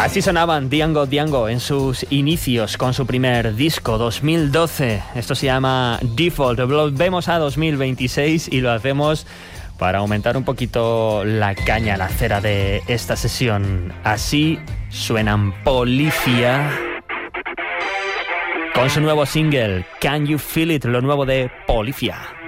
Así sonaban Django en sus inicios con su primer disco, 2012. Esto se llama Default. Volvemos a 2026 y lo hacemos para aumentar un poquito la caña, la cera de esta sesión. Así suenan Polyphia con su nuevo single, Can You Feel It, lo nuevo de Polyphia.